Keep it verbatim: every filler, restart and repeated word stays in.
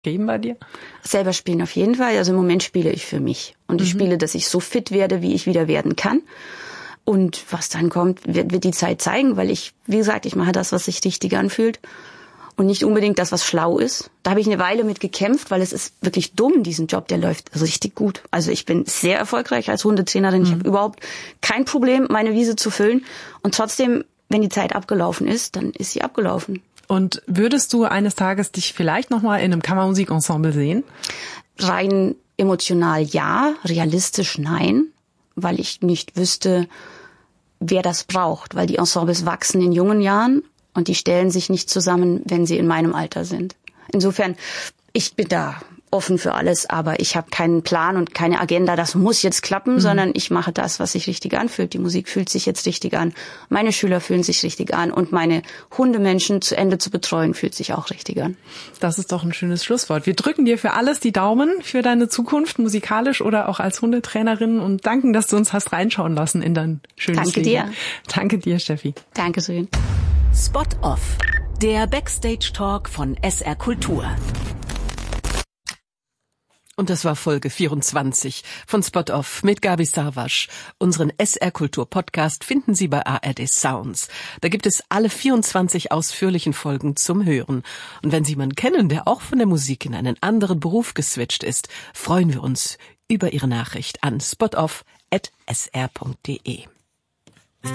geben bei dir? Selber spielen auf jeden Fall. Also im Moment spiele ich für mich. Und ich mhm. spiele, dass ich so fit werde, wie ich wieder werden kann. Und was dann kommt, wird, wird die Zeit zeigen, weil ich, wie gesagt, ich mache das, was sich richtig anfühlt. Und nicht unbedingt das, was schlau ist. Da habe ich eine Weile mit gekämpft, weil es ist wirklich dumm, diesen Job, der läuft richtig gut. Also ich bin sehr erfolgreich als Hundetrainerin. Mhm. Ich habe überhaupt kein Problem, meine Wiese zu füllen. Und trotzdem, wenn die Zeit abgelaufen ist, dann ist sie abgelaufen. Und würdest du eines Tages dich vielleicht nochmal in einem Kammermusikensemble sehen? Rein emotional ja, realistisch nein, weil ich nicht wüsste, wer das braucht. Weil die Ensembles wachsen in jungen Jahren. Und die stellen sich nicht zusammen, wenn sie in meinem Alter sind. Insofern, ich bin da offen für alles, aber ich habe keinen Plan und keine Agenda, das muss jetzt klappen, mhm. sondern ich mache das, was sich richtig anfühlt. Die Musik fühlt sich jetzt richtig an, meine Schüler fühlen sich richtig an und meine Hundemenschen zu Ende zu betreuen, fühlt sich auch richtig an. Das ist doch ein schönes Schlusswort. Wir drücken dir für alles die Daumen, für deine Zukunft, musikalisch oder auch als Hundetrainerin und danken, dass du uns hast reinschauen lassen in dein schönes Danke Leben. dir. Danke dir, Steffi. Danke schön. Spot Off, der Backstage-Talk von S R Kultur. Und das war Folge vierundzwanzig von Spot Off mit Gabi Sarvasch. Unseren S R Kultur Podcast finden Sie bei A R D Sounds. Da gibt es alle vierundzwanzig ausführlichen Folgen zum Hören. Und wenn Sie jemanden kennen, der auch von der Musik in einen anderen Beruf geswitcht ist, freuen wir uns über Ihre Nachricht an spotoff at s r punkt d e.